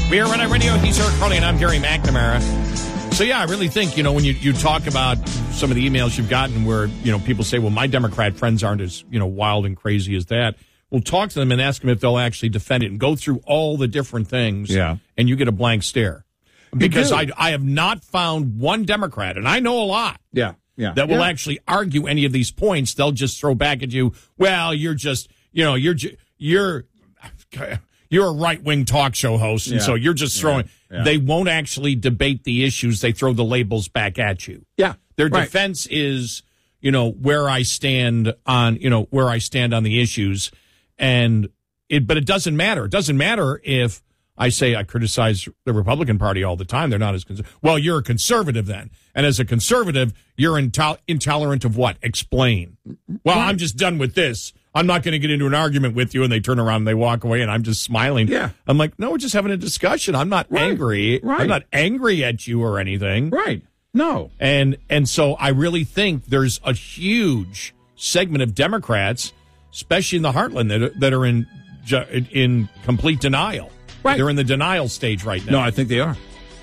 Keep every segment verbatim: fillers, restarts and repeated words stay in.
We are Red Eye Radio. He's Eric Carly, and I'm Gary McNamara. So, yeah, I really think, you know, when you, you talk about some of the emails you've gotten where, you know, people say, well, my Democrat friends aren't as, you know, wild and crazy as that. Well, talk to them and ask them if they'll actually defend it and go through all the different things. Yeah. And you get a blank stare. Because I, I have not found one Democrat, and I know a lot. Yeah. Yeah. That will yeah. actually argue any of these points. They'll just throw back at you, well, you're just, you know, you're, you're, you're a right-wing talk show host, and yeah. so you're just throwing. Yeah. Yeah. They won't actually debate the issues. They throw the labels back at you. Yeah. Their right. defense is, you know, where I stand on, you know, where I stand on the issues. And it, but it doesn't matter. It doesn't matter if I say I criticize the Republican Party all the time. They're not as conservative. Well, you're a conservative then. And as a conservative, you're intol- intolerant of what? Explain. Well, right. I'm just done with this. I'm not going to get into an argument with you. And they turn around and they walk away and I'm just smiling. Yeah. I'm like, no, we're just having a discussion. I'm not right. angry. Right. I'm not angry at you or anything. Right. No. And, and so I really think there's a huge segment of Democrats, especially in the heartland, that are, that are in, in complete denial. Right. They're in the denial stage right now. No, I think they are.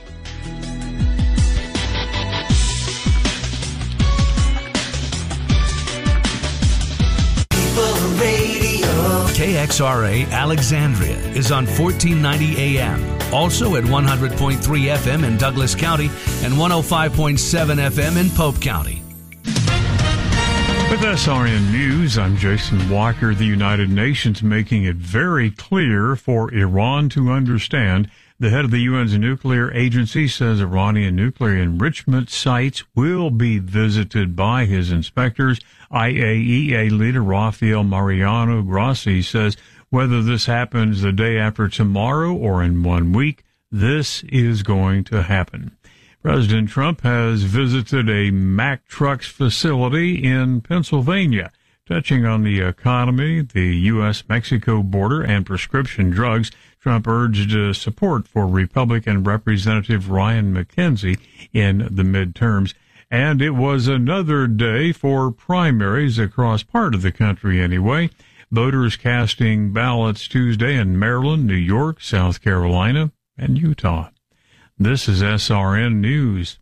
K X R A Alexandria is on fourteen ninety A M. Also at one hundred point three F M in Douglas County and one oh five point seven F M in Pope County. With S R N News, I'm Jason Walker. The United Nations making it very clear for Iran to understand. The head of the U N's nuclear agency says Iranian nuclear enrichment sites will be visited by his inspectors. I A E A leader Rafael Mariano Grossi says whether this happens the day after tomorrow or in one week, this is going to happen. President Trump has visited a Mack Trucks facility in Pennsylvania. Touching on the economy, the U S Mexico border, and prescription drugs, Trump urged uh, support for Republican Representative Ryan McKenzie in the midterms. And it was another day for primaries across part of the country anyway. Voters casting ballots Tuesday in Maryland, New York, South Carolina, and Utah. This is S R N News.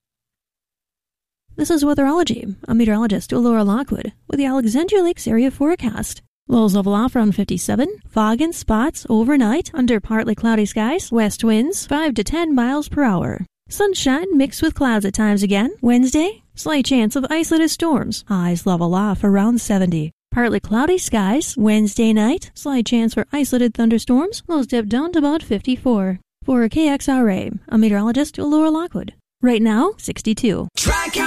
This is Weatherology. I'm meteorologist Laura Lockwood with the Alexandria Lakes area forecast. Lows level off around fifty-seven. Fog in spots overnight under partly cloudy skies. West winds five to ten miles per hour. Sunshine mixed with clouds at times again. Wednesday, slight chance of isolated storms. Highs level off around seventy. Partly cloudy skies. Wednesday night, slight chance for isolated thunderstorms. Lows dip down to about fifty-four. For K X R A, I'm meteorologist Laura Lockwood. Right now, sixty-two.